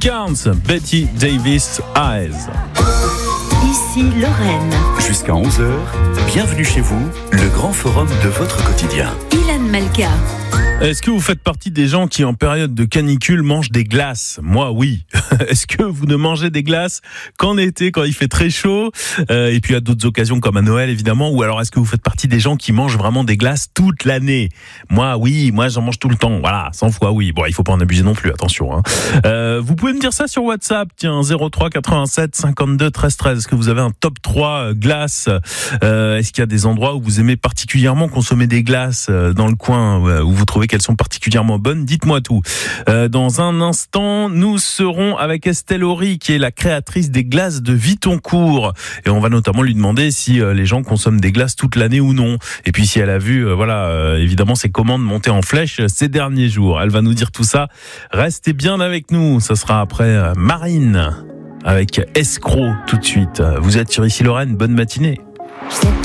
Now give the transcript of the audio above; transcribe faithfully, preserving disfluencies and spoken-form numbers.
Carnes, Betty Davis, Eyes. Ici Lorraine. Jusqu'à onze heures, bienvenue chez vous, le grand forum de votre quotidien. Ilan Malka. Est-ce que vous faites partie des gens qui, en période de canicule, mangent des glaces ? Moi, oui. Est-ce que vous ne mangez des glaces qu'en été, quand il fait très chaud ? euh, Et puis à d'autres occasions, comme à Noël, évidemment. Ou alors, est-ce que vous faites partie des gens qui mangent vraiment des glaces toute l'année ? Moi, oui. Moi, j'en mange tout le temps. Voilà, cent fois oui. Bon, il faut pas en abuser non plus, attention. Hein. Euh, vous pouvez me dire ça sur WhatsApp. Tiens, zéro trois quatre-vingt-sept cinquante-deux treize treize. Est-ce que vous avez un top trois glaces ? euh, Est-ce qu'il y a des endroits où vous aimez particulièrement consommer des glaces dans le coin où vous trouvez qu'elles sont particulièrement bonnes? Dites-moi tout. Euh, dans un instant, nous serons avec Estelle Horry, qui est la créatrice des glaces de Vitoncourt, et on va notamment lui demander si euh, les gens consomment des glaces toute l'année ou non, et puis si elle a vu euh, voilà euh, évidemment ses commandes monter en flèche ces derniers jours. Elle va nous dire tout ça. Restez bien avec nous, ça sera après euh, Marine avec Escroc tout de suite. Vous êtes sur Ici Lorraine, bonne matinée.